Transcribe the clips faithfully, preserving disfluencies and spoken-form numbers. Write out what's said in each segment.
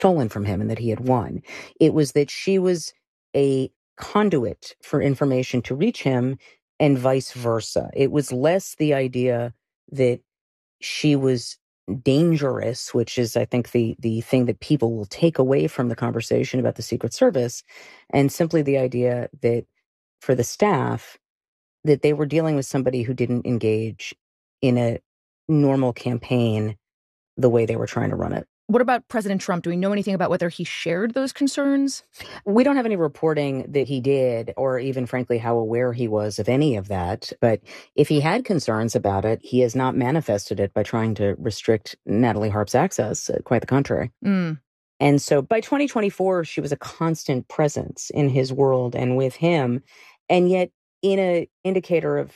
stolen from him and that he had won. It was that she was a conduit for information to reach him and vice versa. It was less the idea that she was dangerous, which is, I think, the the thing that people will take away from the conversation about the Secret Service, and simply the idea that for the staff, that they were dealing with somebody who didn't engage in a normal campaign the way they were trying to run it. What about President Trump? Do we know anything about whether he shared those concerns? We don't have any reporting that he did, or even, frankly, how aware he was of any of that. But if he had concerns about it, he has not manifested it by trying to restrict Natalie Harp's access. Uh, quite the contrary. Mm. And so by twenty twenty-four, she was a constant presence in his world and with him. And yet, in an indicator of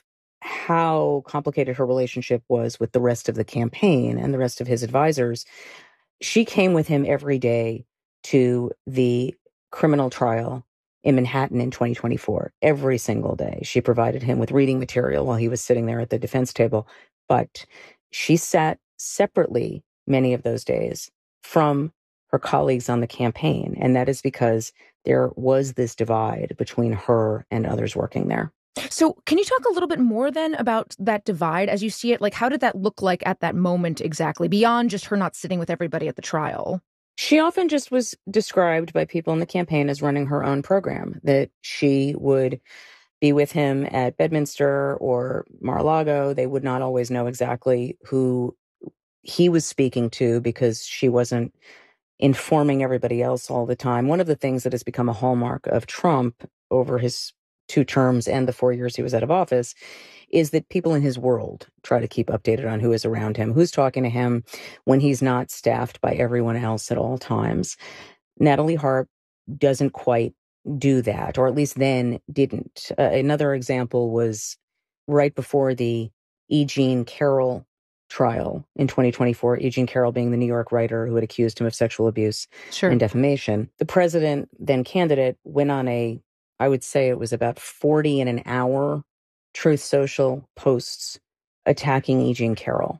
how complicated her relationship was with the rest of the campaign and the rest of his advisors, she came with him every day to the criminal trial in Manhattan in twenty twenty-four. Every single day. She provided him with reading material while he was sitting there at the defense table. But she sat separately many of those days from her colleagues on the campaign. And that is because there was this divide between her and others working there. So can you talk a little bit more then about that divide as you see it? Like, how did that look like at that moment exactly, beyond just her not sitting with everybody at the trial? She often just was described by people in the campaign as running her own program, that she would be with him at Bedminster or Mar-a-Lago. They would not always know exactly who he was speaking to because she wasn't informing everybody else all the time. One of the things that has become a hallmark of Trump over his two terms and the four years he was out of office is that people in his world try to keep updated on who is around him, who's talking to him when he's not staffed by everyone else at all times. Natalie Harp doesn't quite do that, or at least then didn't. Uh, another example was right before the E. Jean Carroll trial in twenty twenty-four, E. Jean Carroll being the New York writer who had accused him of sexual abuse Sure. and defamation. The president, then candidate, went on a I would say it was about forty in an hour Truth Social posts attacking E. Jean Carroll.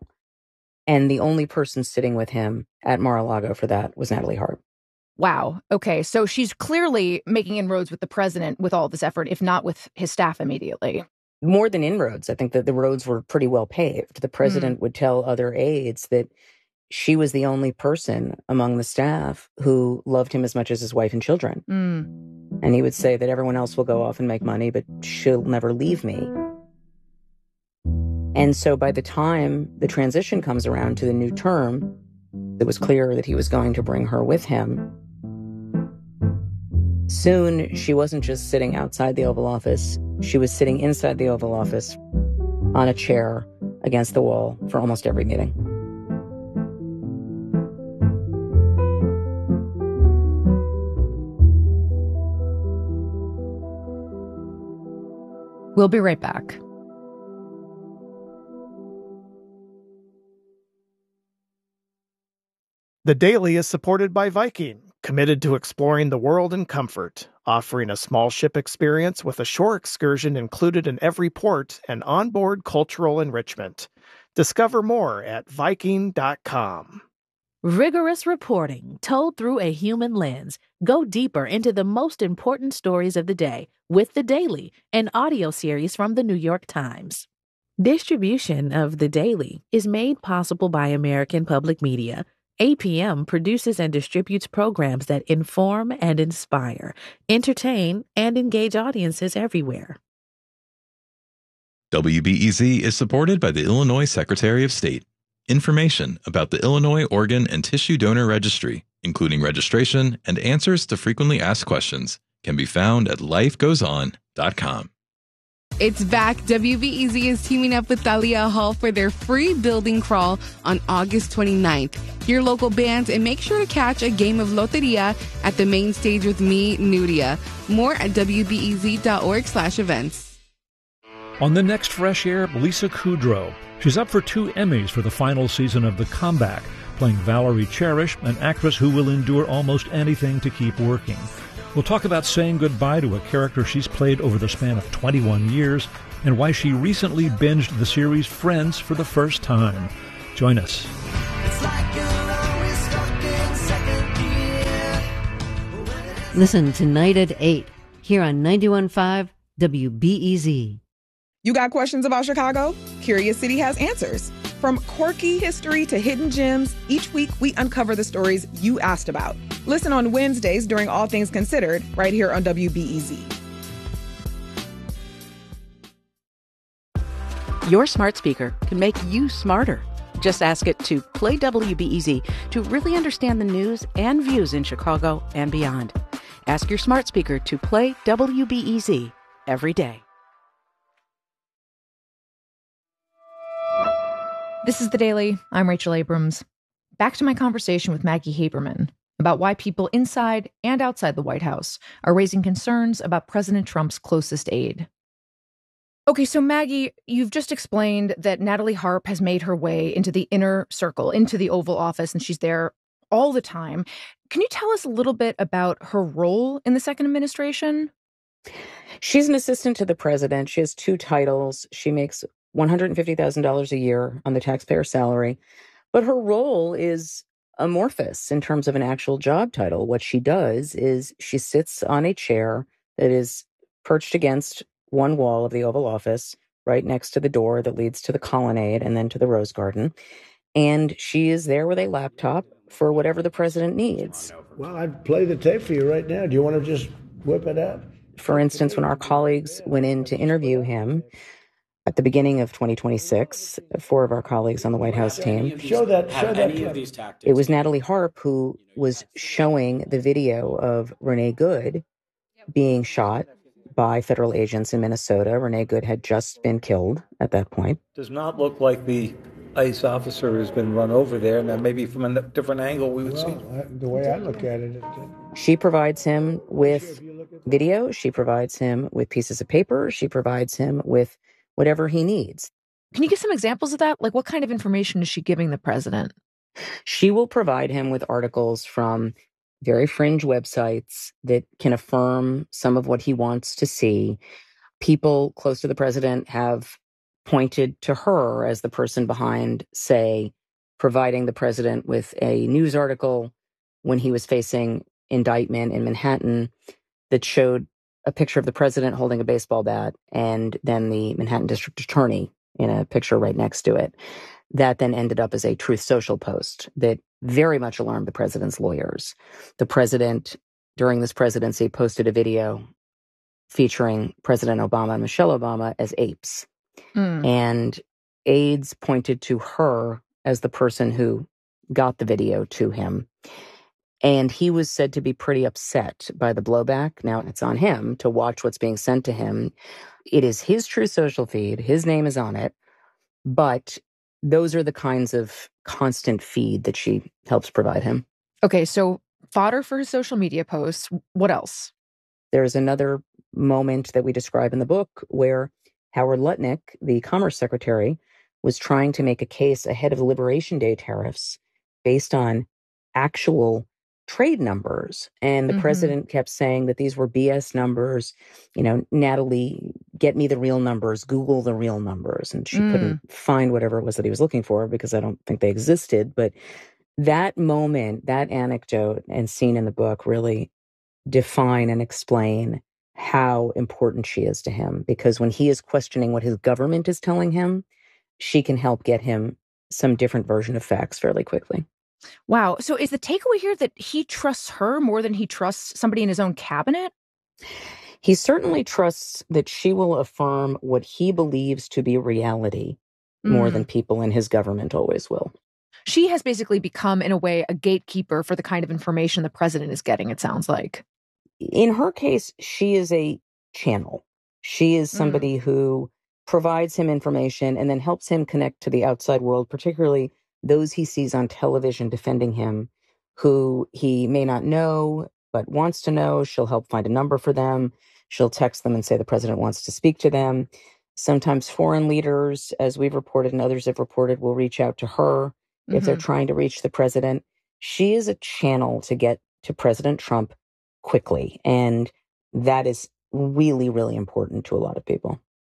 And the only person sitting with him at Mar-a-Lago for that was Natalie Harp. Wow. Okay. So she's clearly making inroads with the president with all this effort, if not with his staff immediately. More than inroads. I think that the roads were pretty well paved. The president mm. would tell other aides that she was the only person among the staff who loved him as much as his wife and children. Mm. And he would say that everyone else will go off and make money, but she'll never leave me. And so by the time the transition comes around to the new term, it was clear that he was going to bring her with him. Soon, she wasn't just sitting outside the Oval Office. She was sitting inside the Oval Office on a chair against the wall for almost every meeting. We'll be right back. The Daily is supported by Viking, committed to exploring the world in comfort, offering a small ship experience with a shore excursion included in every port and onboard cultural enrichment. Discover more at Viking dot com. Rigorous reporting told through a human lens. Go deeper into the most important stories of the day with The Daily, an audio series from the New York Times. Distribution of The Daily is made possible by American Public Media. A P M produces and distributes programs that inform and inspire, entertain, and engage audiences everywhere. W B E Z is supported by the Illinois Secretary of State. Information about the Illinois Organ and Tissue Donor Registry, including registration and answers to frequently asked questions, can be found at life goes on dot com. It's back. W B E Z is teaming up with Thalia Hall for their free building crawl on August twenty-ninth. Hear local bands and make sure to catch a game of Loteria at the main stage with me, Nudia. More at W B E Z dot org slash events. On the next Fresh Air, Lisa Kudrow. She's up for two Emmys for the final season of The Comeback, playing Valerie Cherish, an actress who will endure almost anything to keep working. We'll talk about saying goodbye to a character she's played over the span of twenty-one years and why she recently binged the series Friends for the first time. Join us. Listen tonight at eight here on ninety-one point five W B E Z. You got questions about Chicago? Curious City has answers. From quirky history to hidden gems, each week we uncover the stories you asked about. Listen on Wednesdays during All Things Considered, right here on W B E Z. Your smart speaker can make you smarter. Just ask it to play W B E Z to really understand the news and views in Chicago and beyond. Ask your smart speaker to play W B E Z every day. This is The Daily. I'm Rachel Abrams. Back to my conversation with Maggie Haberman about why people inside and outside the White House are raising concerns about President Trump's closest aide. Okay, so Maggie, you've just explained that Natalie Harp has made her way into the inner circle, into the Oval Office, and she's there all the time. Can you tell us a little bit about her role in the second administration? She's an assistant to the president. She has two titles. She makes one hundred fifty thousand dollars a year on the taxpayer salary. But her role is amorphous in terms of an actual job title. What she does is she sits on a chair that is perched against one wall of the Oval Office, right next to the door that leads to the colonnade and then to the Rose Garden. And she is there with a laptop for whatever the president needs. Well, I'd play the tape for you right now. Do you want to just whip it out? For instance, when our colleagues went in to interview him at the beginning of twenty twenty-six, four of our colleagues on the White House team, show that, show that. It was Natalie Harp who was showing the video of Renee Good being shot by federal agents in Minnesota. Renee Good had just been killed at that point. Does not look like the ICE officer has been run over there. Now, maybe from a different angle we would well, see. I, the way I look at it, it, she provides him with video. She provides him with pieces of paper. She provides him with whatever he needs. Can you give some examples of that? Like, what kind of information is she giving the president? She will provide him with articles from very fringe websites that can affirm some of what he wants to see. People close to the president have pointed to her as the person behind, say, providing the president with a news article when he was facing indictment in Manhattan that showed a picture of the president holding a baseball bat and then the Manhattan district attorney in a picture right next to it. That then ended up as a Truth Social post that very much alarmed the president's lawyers. The president, during this presidency, posted a video featuring President Obama and Michelle Obama as apes. Mm. And aides pointed to her as the person who got the video to him. And he was said to be pretty upset by the blowback. Now it's on him to watch what's being sent to him. It is his Truth Social feed. His name is on it. But those are the kinds of constant feed that she helps provide him. Okay, so fodder for his social media posts. What else? There's another moment that we describe in the book where Howard Lutnick, the Commerce Secretary, was trying to make a case ahead of the Liberation Day tariffs based on actual trade numbers. And the mm-hmm. president kept saying that these were B S numbers. You know, Natalie, get me the real numbers, Google the real numbers. And she mm. couldn't find whatever it was that he was looking for because I don't think they existed. But that moment, that anecdote and scene in the book really define and explain how important she is to him. Because when he is questioning what his government is telling him, she can help get him some different version of facts fairly quickly. Wow. So is the takeaway here that he trusts her more than he trusts somebody in his own cabinet? He certainly trusts that she will affirm what he believes to be reality mm. more than people in his government always will. She has basically become, in a way, a gatekeeper for the kind of information the president is getting, it sounds like. In her case, she is a channel. She is somebody mm. who provides him information and then helps him connect to the outside world, particularly those he sees on television defending him, who he may not know, but wants to know. She'll help find a number for them. She'll text them and say the president wants to speak to them. Sometimes foreign leaders, as we've reported and others have reported, will reach out to her mm-hmm. if they're trying to reach the president. She is a channel to get to President Trump quickly. And that is really, really important to a lot of people.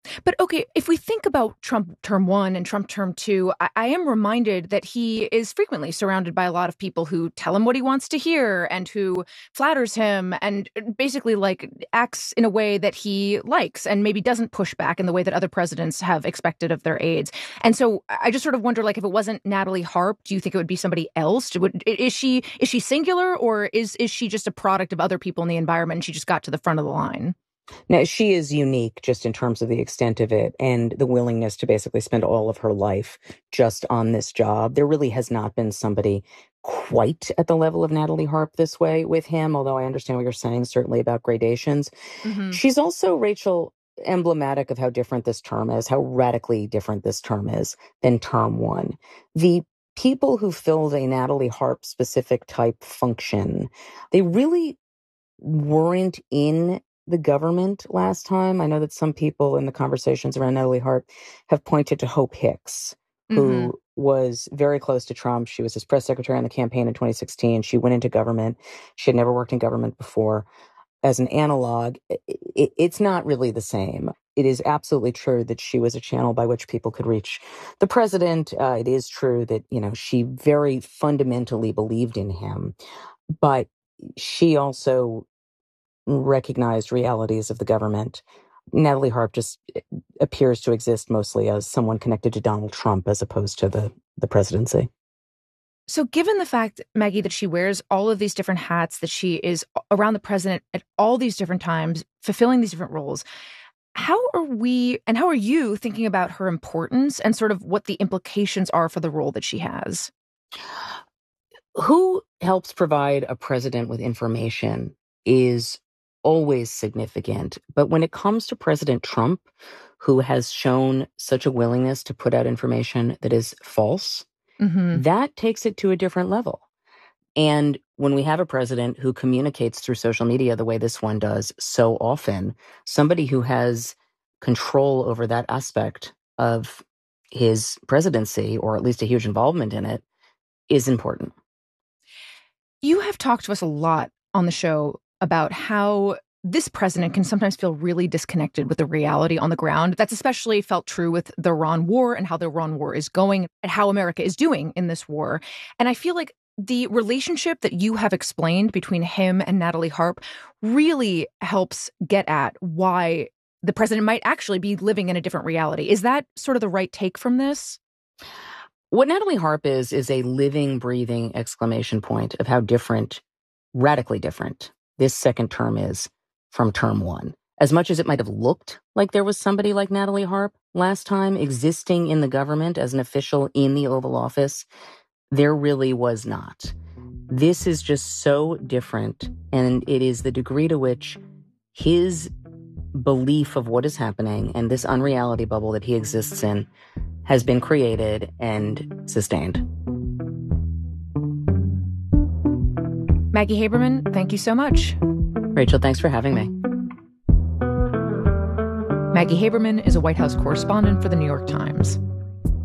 But okay, if we think about Trump term one and Trump term two, I, I am reminded that he is frequently surrounded by a lot of people who tell him what he wants to hear and who flatters him and basically like acts in a way that he likes and maybe doesn't push back in the way that other presidents have expected of their aides. And so I just sort of wonder, like, if it wasn't Natalie Harp, do you think it would be somebody else? Would, is she is she singular, or is is she just a product of other people in the environment and she just got to the front of the line? Now, she is unique just in terms of the extent of it and the willingness to basically spend all of her life just on this job. There really has not been somebody quite at the level of Natalie Harp this way with him, although I understand what you're saying, certainly about gradations. Mm-hmm. She's also, Rachel, emblematic of how different this term is, how radically different this term is than term one. The people who filled a Natalie Harp specific type function, they really weren't in the government last time. I know that some people in the conversations around Natalie Harp have pointed to Hope Hicks, who mm-hmm. was very close to Trump. She was his press secretary on the campaign in twenty sixteen. She went into government. She had never worked in government before. As an analog, it, it's not really the same. It is absolutely true that she was a channel by which people could reach the president. Uh, it is true that, you know, she very fundamentally believed in him, but she also recognized realities of the government. Natalie Harp just appears to exist mostly as someone connected to Donald Trump as opposed to the, the presidency. So given the fact, Maggie, that she wears all of these different hats, that she is around the president at all these different times, fulfilling these different roles, how are we and how are you thinking about her importance and sort of what the implications are for the role that she has? Who helps provide a president with information is always significant. But when it comes to President Trump, who has shown such a willingness to put out information that is false, mm-hmm. that takes it to a different level. And when we have a president who communicates through social media the way this one does so often, somebody who has control over that aspect of his presidency, or at least a huge involvement in it, is important. You have talked to us a lot on the show about how this president can sometimes feel really disconnected with the reality on the ground. That's especially felt true with the Iran war and how the Iran war is going and how America is doing in this war. And I feel like the relationship that you have explained between him and Natalie Harp really helps get at why the president might actually be living in a different reality. Is that sort of the right take from this? What Natalie Harp is, is a living, breathing exclamation point of how different, radically different, this second term is from term one. As much as it might have looked like there was somebody like Natalie Harp last time existing in the government as an official in the Oval Office, there really was not. This is just so different, and it is the degree to which his belief of what is happening and this unreality bubble that he exists in has been created and sustained. Maggie Haberman, thank you so much. Rachel, thanks for having me. Maggie Haberman is a White House correspondent for The New York Times.